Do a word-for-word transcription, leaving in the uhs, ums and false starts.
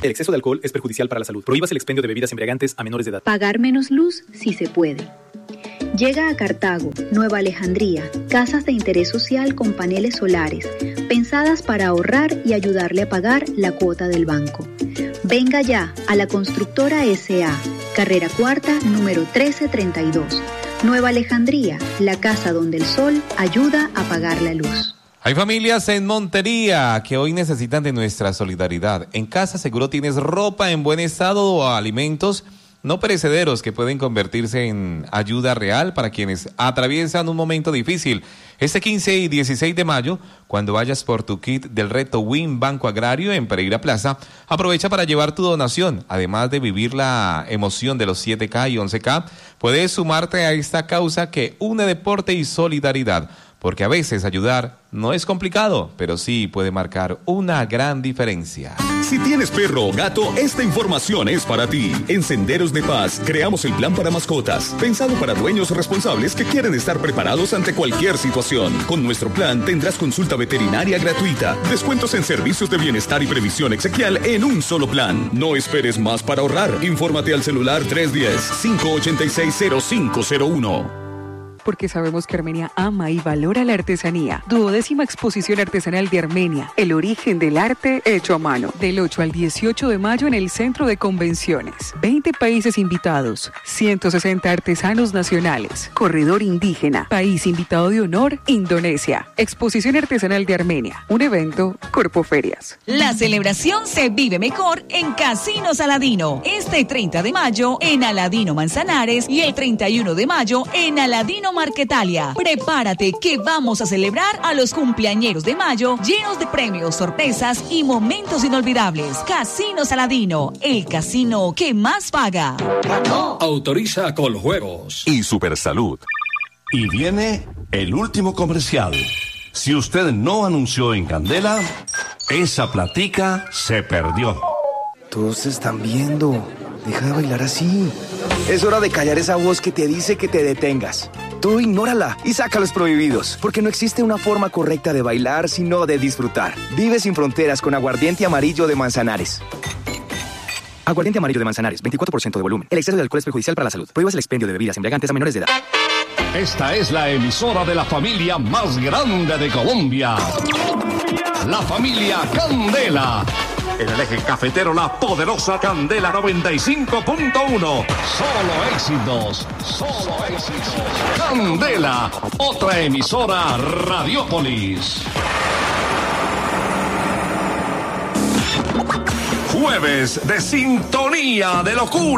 El exceso de alcohol es perjudicial para la salud. Prohíbas el expendio de bebidas embriagantes a menores de edad. Pagar menos luz si se puede. Llega a Cartago, Nueva Alejandría, casas de interés social con paneles solares, pensadas para ahorrar y ayudarle a pagar la cuota del banco. Venga ya a la Constructora S A, carrera cuarta, número trece treinta y dos. Nueva Alejandría, la casa donde el sol ayuda a pagar la luz. Hay familias en Montería que hoy necesitan de nuestra solidaridad. En casa seguro tienes ropa en buen estado o alimentos no perecederos que pueden convertirse en ayuda real para quienes atraviesan un momento difícil. Este quince y dieciséis de mayo, cuando vayas por tu kit del reto Win Banco Agrario en Pereira Plaza, aprovecha para llevar tu donación. Además de vivir la emoción de los siete K y once K, puedes sumarte a esta causa que une deporte y solidaridad. Porque a veces ayudar no es complicado, pero sí puede marcar una gran diferencia. Si tienes perro o gato, esta información es para ti. En Senderos de Paz creamos el plan para mascotas, pensado para dueños responsables que quieren estar preparados ante cualquier situación. Con nuestro plan tendrás consulta veterinaria gratuita, descuentos en servicios de bienestar y previsión exequial en un solo plan. No esperes más para ahorrar. Infórmate al celular tres uno cero, cinco ocho seis, cero cinco cero uno. Porque sabemos que Armenia ama y valora la artesanía. Duodécima Exposición Artesanal de Armenia, el origen del arte hecho a mano. Del ocho al dieciocho de mayo en el Centro de Convenciones. veinte países invitados, ciento sesenta artesanos nacionales. Corredor indígena, país invitado de honor, Indonesia. Exposición Artesanal de Armenia, un evento Corpoferias. La celebración se vive mejor en Casino Aladino. Este treinta de mayo en Aladino Manzanares y el treinta y uno de mayo en Aladino Marquetalia. Prepárate que vamos a celebrar a los cumpleañeros de mayo llenos de premios, sorpresas y momentos inolvidables. Casino Aladino, el casino que más paga. Autoriza Coljuegos y Supersalud. Y viene el último comercial. Si usted no anunció en Candela, esa platica se perdió. Todos están viendo. Deja de bailar así. Es hora de callar esa voz que te dice que te detengas. Tú ignórala y saca los prohibidos, porque no existe una forma correcta de bailar, sino de disfrutar. Vive sin fronteras con Aguardiente Amarillo de Manzanares. Aguardiente Amarillo de Manzanares, veinticuatro por ciento de volumen. El exceso de alcohol es perjudicial para la salud. Prohíbas el expendio de bebidas embriagantes a menores de edad. Esta es la emisora de la familia más grande de Colombia. La familia Candela. En el eje cafetero, la poderosa Candela noventa y cinco punto uno. Solo éxitos, solo éxitos. Candela, otra emisora Radiópolis. Jueves de sintonía de locura.